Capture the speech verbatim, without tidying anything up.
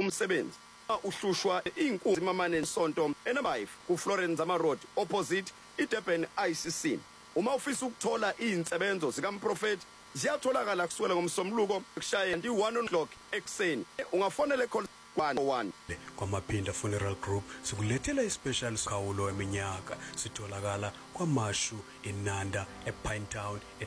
umsebenzi uhlushwa inkunzi Mamane Sonto enabayifu ku Florence Zama Road opposite iDurban I C C. Uma ufisa ukuthola izinsebenzo zikaMprofeti ziyatholakala kusukela ngomsombuluko kushaya ndi one o'clock ekseni. Ungafonela call one oh one. KwaMaphinda Funeral Group sikulethela ispecial sikhawulo eminyaka sitholakala kwaMashu eNanda ePinetown.